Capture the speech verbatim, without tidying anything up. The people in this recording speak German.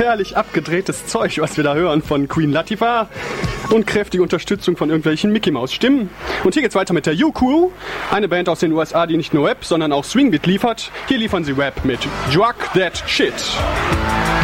herrlich abgedrehtes Zeug, was wir da hören von Queen Latifah und kräftige Unterstützung von irgendwelchen Mickey-Maus-Stimmen. Und hier geht's weiter mit der U-Crew, eine Band aus den U S A, die nicht nur Rap, sondern auch Swingbeat liefert. Hier liefern sie Rap mit Drug That Shit.